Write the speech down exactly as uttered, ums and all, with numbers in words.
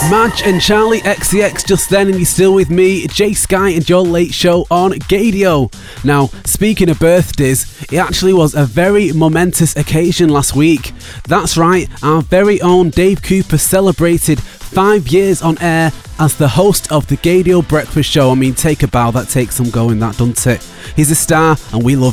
Madge and Charlie X C X just then, and you're still with me, Jay Sky, and your late show on Gadio. Now, speaking of birthdays, it actually was a very momentous occasion last week. That's right, our very own Dave Cooper celebrated five years on air as the host of the Gadio Breakfast Show. I mean, take a bow, that takes some going, that doesn't it? He's a star and we love